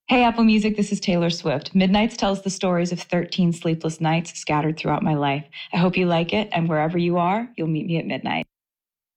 Hey, Apple Music, this is Taylor Swift. Midnights tells the stories of 13 sleepless nights scattered throughout my life. I hope you like it, and wherever you are, you'll meet me at midnight.